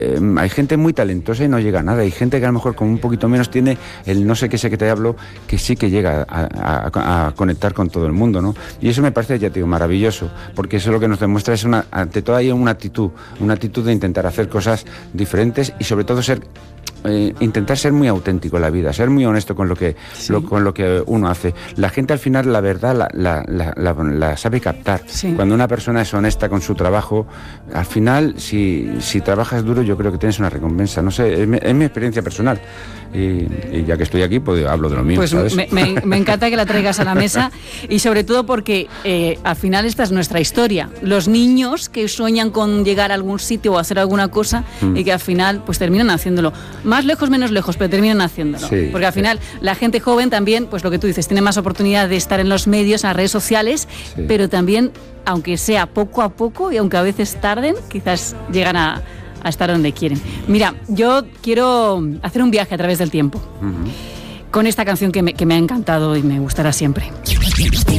hay gente muy talentosa y no llega a nada. Hay gente que a lo mejor con un poquito menos tiene el no sé qué sé que te hablo, que sí que llega a conectar con todo el mundo, ¿no? Y eso me parece, ya te digo, maravilloso, porque eso lo que nos demuestra es ante todo hay una actitud de intentar hacer cosas diferentes y sobre todo intentar ser muy auténtico en la vida, ser muy honesto con lo que uno hace. La gente al final la verdad la sabe captar. Sí. Cuando una persona es honesta con su trabajo, al final si trabajas duro yo creo que tienes una recompensa. No sé, es mi experiencia personal y ya que estoy aquí pues hablo de lo mío. Pues ¿sabes? me encanta que la traigas a la mesa y sobre todo porque al final esta es nuestra historia. Los niños que sueñan con llegar a algún sitio o hacer alguna cosa y que al final pues terminan haciéndolo. Más lejos, menos lejos, pero terminan haciéndolo. Sí, porque al final la gente joven también, pues lo que tú dices, tiene más oportunidad de estar en los medios, en las redes sociales, pero también, aunque sea poco a poco y aunque a veces tarden, quizás llegan a estar donde quieren. Mira, yo quiero hacer un viaje a través del tiempo con esta canción que me ha encantado y me gustará siempre.